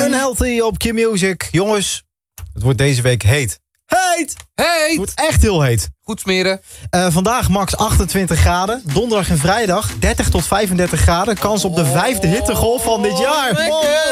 Unhealthy op Q-Music. Jongens, het wordt deze week heet. Heet! Het wordt echt heel heet. Goed smeren. Vandaag max 28 graden. Donderdag en vrijdag 30 tot 35 graden. Kans op de 5e hittegolf van dit jaar.